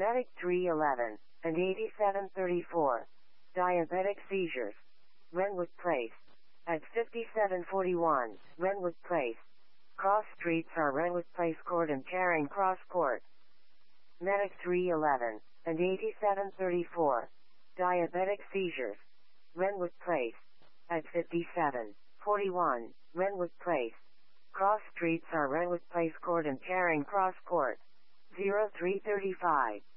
Medic 311 and 8734. Diabetic seizures. Wrenwood Place. At 5741, Wrenwood Place. Cross streets are Wrenwood Place Court and Charing Cross Court. Medic 311 and 8734. Diabetic seizures. Wrenwood Place. At 5741, Wrenwood Place. Cross streets are Wrenwood Place Court and Charing Cross Court. 0335.